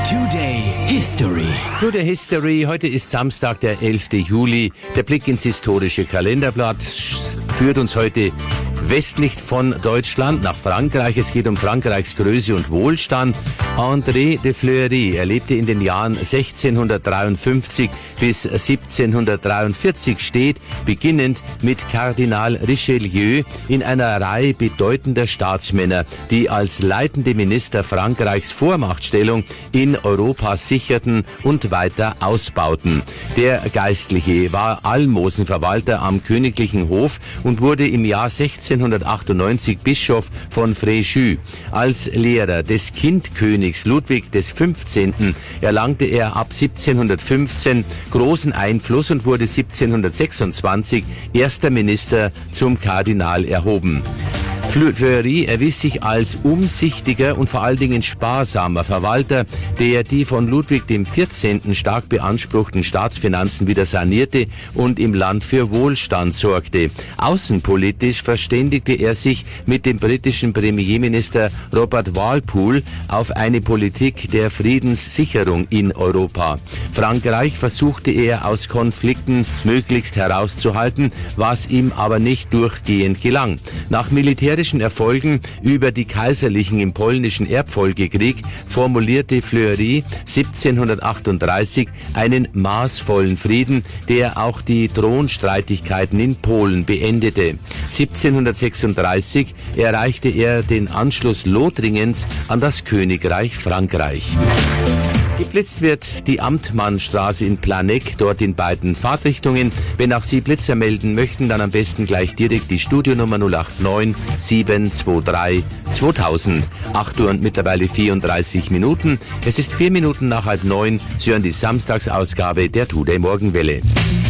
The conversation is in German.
Today History. Today History. Heute ist Samstag, der 11. Juli. Der Blick ins historische Kalenderblatt führt uns heute westlich von Deutschland nach Frankreich. Es geht um Frankreichs Größe und Wohlstand. André de Fleury, er lebte in den Jahren 1653 bis 1743, steht, beginnend mit Kardinal Richelieu, in einer Reihe bedeutender Staatsmänner, die als leitende Minister Frankreichs Vormachtstellung in Europa sicherten und weiter ausbauten. Der Geistliche war Almosenverwalter am königlichen Hof und wurde im Jahr 1698 Bischof von Fréjus. Als Lehrer des Kindkönigs Ludwig des 15. erlangte er ab 1715 großen Einfluss und wurde 1726 erster Minister zum Kardinal erhoben. Fleury erwies sich als umsichtiger und vor allen Dingen sparsamer Verwalter, der die von Ludwig dem 14. stark beanspruchten Staatsfinanzen wieder sanierte und im Land für Wohlstand sorgte. Außenpolitisch verständigte er sich mit dem britischen Premierminister Robert Walpole auf eine Politik der Friedenssicherung in Europa. Frankreich versuchte er aus Konflikten möglichst herauszuhalten, was ihm aber nicht durchgehend gelang. Nach militärischen Erfolgen über die Kaiserlichen im polnischen Erbfolgekrieg formulierte Fleury 1738 einen maßvollen Frieden, der auch die Thronstreitigkeiten in Polen beendete. 1736 erreichte er den Anschluss Lothringens an das Königreich Frankreich. Geblitzt wird die Amtmannstraße in Planegg, dort in beiden Fahrtrichtungen. Wenn auch Sie Blitzer melden möchten, dann am besten gleich direkt die Studionummer 089 723 2000. 8 Uhr und mittlerweile 34 Minuten. Es ist 4 Minuten nach 8:30. Sie hören die Samstagsausgabe der Today Morgenwelle.